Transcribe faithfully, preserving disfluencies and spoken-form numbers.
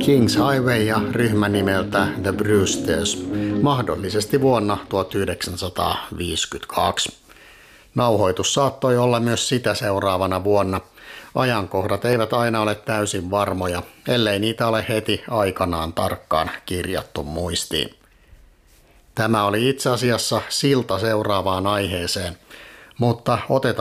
Kings Highway ja ryhmä nimeltä The Brewsters, mahdollisesti vuonna tuhatyhdeksänsataaviisikymmentäkaksi. Nauhoitus saattoi olla myös sitä seuraavana vuonna. Ajankohdat eivät aina ole täysin varmoja, ellei niitä ole heti aikanaan tarkkaan kirjattu muistiin. Tämä oli itse asiassa silta seuraavaan aiheeseen, mutta otetaan